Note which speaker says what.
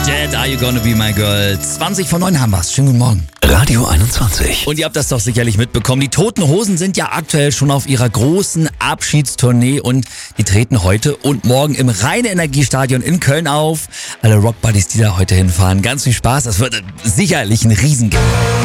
Speaker 1: Jet, Are You Gonna Be My Girl? 20 vor 9 haben wir's. Schönen guten Morgen.
Speaker 2: Radio 21.
Speaker 1: Und ihr habt das doch sicherlich mitbekommen. Die Toten Hosen sind ja aktuell schon auf ihrer großen Abschiedstournee und die treten heute und morgen im Rhein-Energiestadion in Köln auf. Alle Rockbuddies, die da heute hinfahren, ganz viel Spaß. Das wird sicherlich ein Riesengeld.